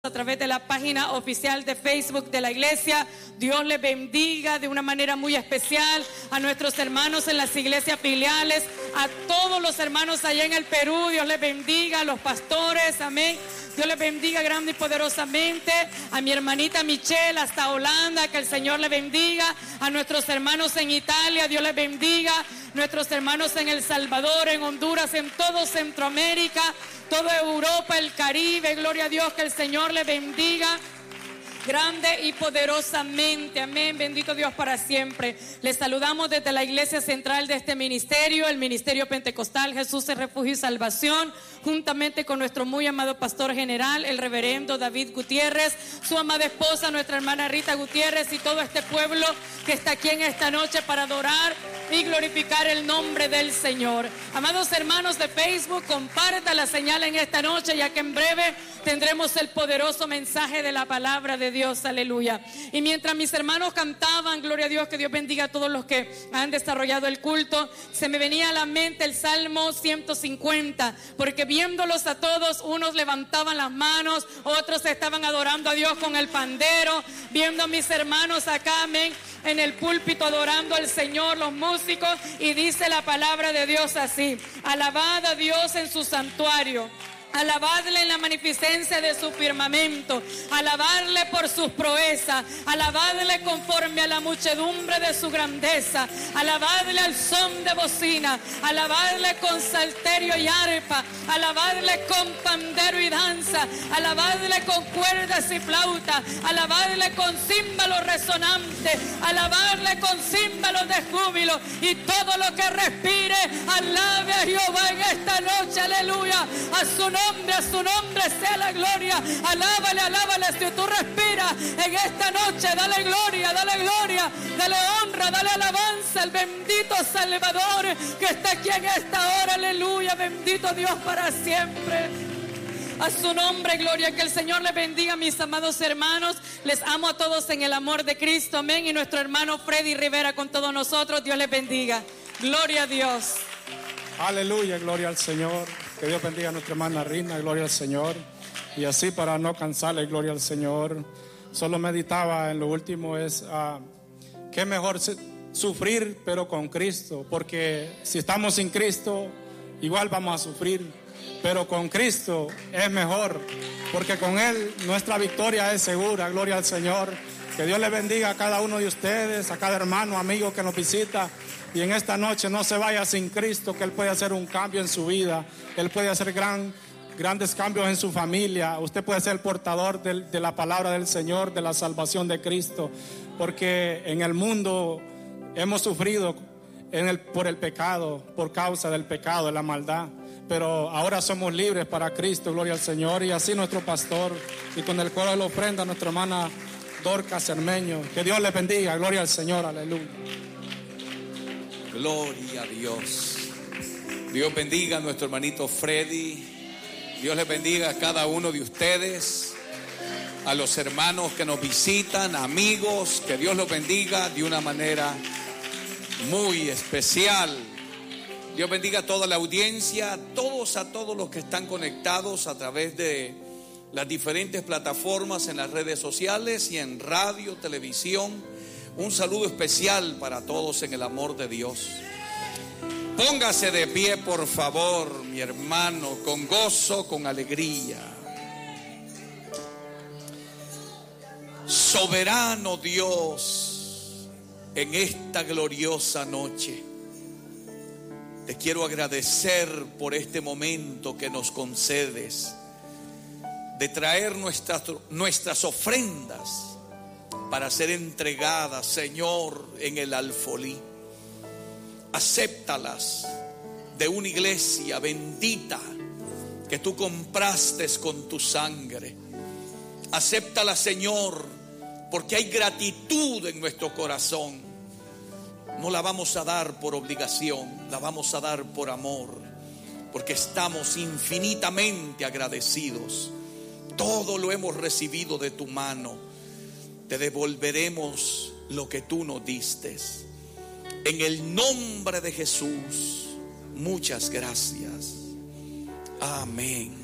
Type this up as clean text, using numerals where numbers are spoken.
a través de la página oficial de Facebook de la iglesia. Dios les bendiga de una manera muy especial a nuestros hermanos en las iglesias filiales, a todos los hermanos allá en el Perú. Dios les bendiga, a los pastores, amén. Dios les bendiga grande y poderosamente. A mi hermanita Michelle hasta Holanda, que el Señor le bendiga. A nuestros hermanos en Italia, Dios les bendiga. Nuestros hermanos en El Salvador, en Honduras, en todo Centroamérica, toda Europa, el Caribe, gloria a Dios, que el Señor le bendiga grande y poderosamente, amén, bendito Dios para siempre. Les saludamos desde la iglesia central de este ministerio, el Ministerio Pentecostal Jesús es Refugio y Salvación, juntamente con nuestro muy amado pastor general, el reverendo David Gutiérrez, su amada esposa, nuestra hermana Rita Gutiérrez, y todo este pueblo que está aquí en esta noche para adorar y glorificar el nombre del Señor. Amados hermanos de Facebook, comparta la señal en esta noche, ya que en breve tendremos el poderoso mensaje de la palabra de Dios, aleluya. Y mientras mis hermanos cantaban, gloria a Dios, que Dios bendiga a todos los que han desarrollado el culto, se me venía a la mente el Salmo 150, porque viéndolos a todos, unos levantaban las manos, otros estaban adorando a Dios con el pandero, viendo a mis hermanos acá, amén, en el púlpito adorando al Señor, los músicos, y dice la palabra de Dios así: alabad a Dios en su santuario, alabadle en la magnificencia de su firmamento, alabadle por sus proezas, alabadle conforme a la muchedumbre de su grandeza, alabadle al son de bocina, alabadle con salterio y arpa, alabadle con pandero y danza, alabadle con cuerdas y flauta, alabadle con címbalos resonantes, alabadle con címbalos de júbilo, y todo lo que respire alabe a Jehová en esta noche, aleluya. A su nombre sea la gloria. Alábale, alábale. Si tú respiras en esta noche, dale gloria, dale honra, dale alabanza al bendito Salvador que está aquí en esta hora, aleluya. Bendito Dios para siempre. A su nombre, gloria. Que el Señor les bendiga, mis amados hermanos. Les amo a todos en el amor de Cristo, amén. Y nuestro hermano Freddy Rivera con todos nosotros. Dios les bendiga. Gloria a Dios. Aleluya, gloria al Señor. Que Dios bendiga a nuestra hermana Rina, gloria al Señor. Y así, para no cansarle, gloria al Señor, solo meditaba en lo último, es que es mejor sufrir pero con Cristo, porque si estamos sin Cristo igual vamos a sufrir, pero con Cristo es mejor, porque con Él nuestra victoria es segura, gloria al Señor. Que Dios le bendiga a cada uno de ustedes, a cada hermano, amigo que nos visita. Y en esta noche no se vaya sin Cristo, que Él puede hacer un cambio en su vida. Él puede hacer grandes cambios en su familia. Usted puede ser el portador de la palabra del Señor, de la salvación de Cristo. Porque en el mundo hemos sufrido por el pecado, por causa del pecado, de la maldad. Pero ahora somos libres para Cristo, gloria al Señor. Y así nuestro pastor, y con el coro de la ofrenda, nuestra hermana Dorcas Cermeño. Que Dios les bendiga, gloria al Señor, aleluya. Gloria a Dios. Dios bendiga a nuestro hermanito Freddy. Dios les bendiga a cada uno de ustedes, a los hermanos que nos visitan, amigos. Que Dios los bendiga de una manera muy especial. Dios bendiga a toda la audiencia, a todos los que están conectados a través de las diferentes plataformas en las redes sociales y en radio, televisión. Un saludo especial para todos en el amor de Dios. Póngase de pie, por favor, mi hermano, con gozo, con alegría. Soberano Dios, en esta gloriosa noche, te quiero agradecer por este momento que nos concedes de traer nuestras ofrendas para ser entregadas, Señor, en el alfolí. Acéptalas de una iglesia bendita que tú compraste con tu sangre. Acéptalas, Señor, porque hay gratitud en nuestro corazón. No la vamos a dar por obligación, la vamos a dar por amor, porque estamos infinitamente agradecidos. Todo lo hemos recibido de tu mano. Te devolveremos lo que tú nos diste. En el nombre de Jesús, muchas gracias. Amén.